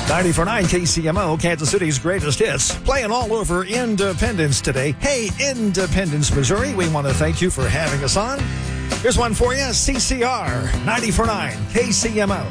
94.9 KCMO, Kansas City's greatest hits, playing all over Independence today. Hey, Independence, Missouri, we want to thank you for having us on. Here's one for you, CCR 94.9 KCMO.